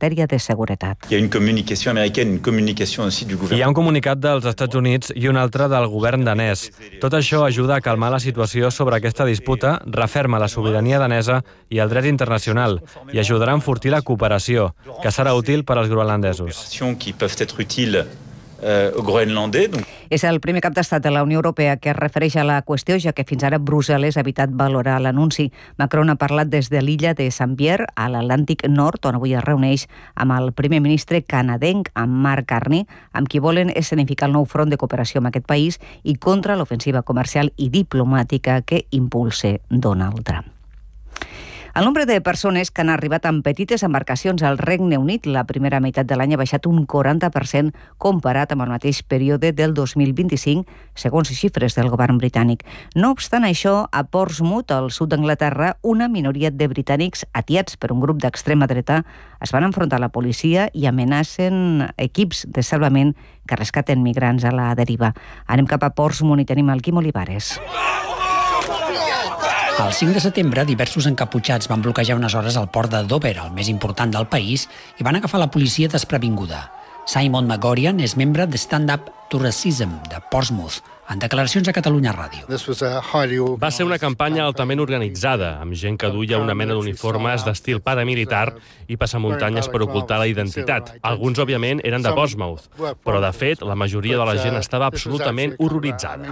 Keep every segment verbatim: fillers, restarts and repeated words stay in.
matèria de seguretat. Hi ha una comunicació americana, una comunicació aussi du govern. Hi ha un comunicat dels Estats Units i un altre del govern danès. Tot això ajuda a calmar la situació sobre aquesta disputa, referma la sobirania danesa i el dret internacional i ajudarà a enfortir la cooperació, que serà útil per als groenlandesos. Qui peuvent être utiles Uh, groenlandais. Donc... És el primer cap d'estat de la Unió Europea que es refereix a la qüestió, ja que fins ara Brussel·les ha evitat valorar l'anunci. Macron ha parlat des de l'illa de Saint-Pierre, a l'Atlàntic Nord, on avui es reuneix amb el primer ministre canadenc, amb Mark Carney, amb qui volen escenificar el nou front de cooperació amb aquest país i contra l'ofensiva comercial i diplomàtica que impulse Donald Trump. El nombre de persones que han arribat amb petites embarcacions al Regne Unit la primera meitat de l'any ha baixat un quaranta per cent comparat amb el mateix període del dos mil vint-i-cinc, segons xifres del govern britànic. No obstant això, a Portsmouth, al sud d'Anglaterra, una minoria de britànics atiats per un grup d'extrema dreta es van enfrontar a la policia i amenacen equips de salvament que rescaten migrants a la deriva. Anem cap a Portsmouth i tenim el Quim Olivares. El cinc de setembre, diversos encaputxats van bloquejar unes hores al port de Dover, el més important del país, i van agafar la policia desprevinguda. Simon Magorian és membre de Stand Up to Racism de Portsmouth, en declaracions a Catalunya Ràdio. Va ser una campanya altament organitzada, amb gent que duia una mena d'uniformes d'estil paramilitar i passamuntanyes per ocultar la identitat. Alguns, òbviament, eren de Portsmouth, però, de fet, la majoria de la gent estava absolutament horroritzada.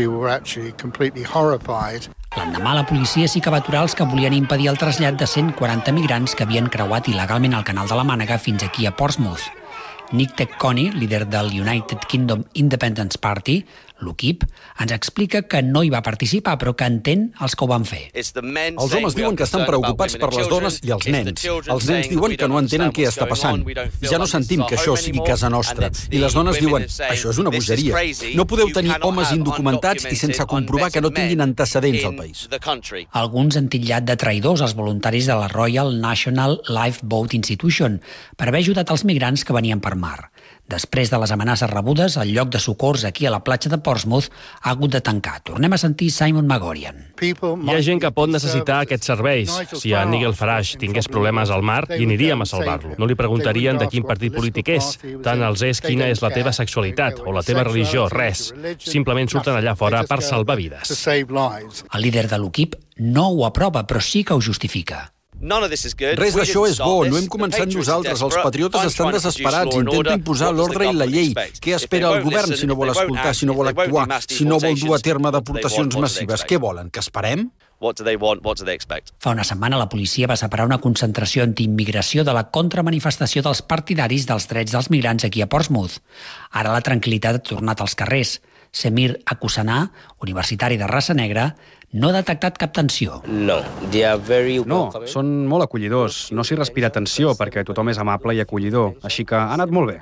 L'endemà, la policia sí que va aturar els que volien impedir el trasllat de cent quaranta migrants que havien creuat il·legalment el canal de la Mànega fins aquí a Portsmouth. Nick Tecconi, líder del United Kingdom Independence Party, l'U K I P, ens explica que no hi va participar, però que entén els que ho van fer. Els homes diuen que estan preocupats per les dones i els nens. Els nens diuen que no entenen què està passant. Ja no sentim que això sigui casa nostra. I les dones diuen, això és una bogeria. No podeu tenir homes indocumentats i sense comprovar que no tinguin antecedents al país. Alguns han titllat de traïdors els voluntaris de la Royal National Lifeboat Institution per haver ajudat els migrants que venien per mar. Després de les amenaces rebudes, el lloc de socors aquí a la platja de Portsmouth ha hagut de tancar. Tornem a sentir Simon Magorian. Hi ha gent que pot necessitar aquests serveis. Si a Nigel Farage tingués problemes al mar, hi aniríem a salvar-lo. No li preguntarien de quin partit polític és. Tant els és quina és la teva sexualitat o la teva religió, res. Simplement surten allà fora per salvar vides. El líder de l'U K I P no ho aprova, però sí que ho justifica. Res d'això és bo, no hem començat nosaltres. Els patriotes estan desesperats, intenten imposar l'ordre i la llei. Què espera el govern si no vol escoltar, si no vol actuar, si no vol dur a terme deportacions massives? Què volen, que esperem? Fa una setmana la policia va separar una concentració antiimmigració de la contramanifestació dels partidaris dels drets dels migrants aquí a Portsmouth. Ara la tranquil·litat ha tornat als carrers. Semir Akusanà, universitari de raça negra, no ha detectat cap tensió. No, no, són molt acollidors. No s'hi respira tensió perquè tothom és amable i acollidor, així que ha anat molt bé.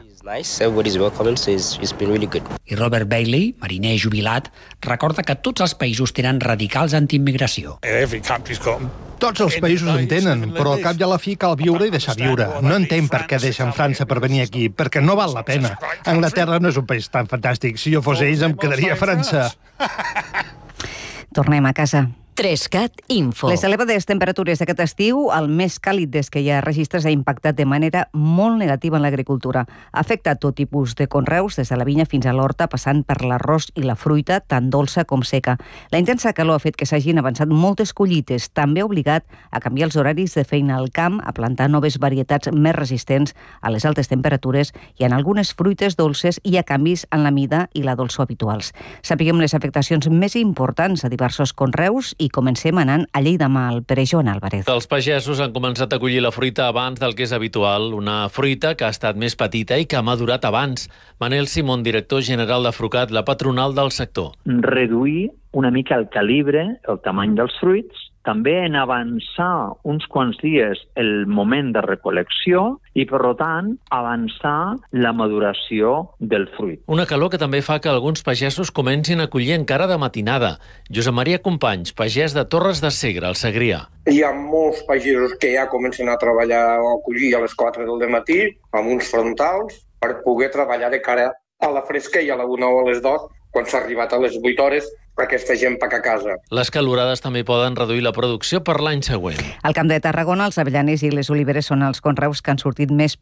I Robert Bailey, mariner jubilat, recorda que tots els països tenen radicals antiimmigració. Tots els països en tenen, però al cap i a la fi cal viure i deixar viure. No entenc per què deixen França per venir aquí, perquè no val la pena. Anglaterra no és un país tan fantàstic. Si jo fos ells em quedaria a França. Tornem a casa. Trescat Info. Les elevades temperatures d'aquest estiu, el més càlid des que hi ha registres, ha impactat de manera molt negativa en l'agricultura. Ha afectat tot tipus de conreus, des de la vinya fins a l'horta, passant per l'arròs i la fruita, tant dolça com seca. La intensa calor ha fet que s'hagin avançat moltes collites, també ha obligat a canviar els horaris de feina al camp, a plantar noves varietats més resistents a les altes temperatures i en algunes fruites dolces hi ha canvis en la mida i la dolçor habituals. Sapiguem les afectacions més importants a diversos conreus i comencem anant a Lleida-Mà, al Pere Joan Álvarez. Els pagesos han començat a collir la fruita abans del que és habitual, una fruita que ha estat més petita i que ha madurat abans. Manel Simón, director general de Frucat, la patronal del sector. Reduir una mica el calibre, el tamany dels fruits, també en avançar uns quants dies el moment de recol·lecció i, per tant, avançar la maduració del fruit. Una calor que també fa que alguns pagesos comencin a collir encara de matinada. Josep Maria Companys, pagès de Torres de Segre, al Segrià. Hi ha molts pagesos que ja comencen a treballar o a collir a les quatre del matí amb uns frontals per poder treballar de cara a la fresca i a la una o a les dos, quan s'ha arribat a les vuit hores, per aquesta gent paga a casa. Les calorades també poden reduir la producció per l'any següent. Al Camp de Tarragona, els avellaners i les oliveres són els conreus que han sortit més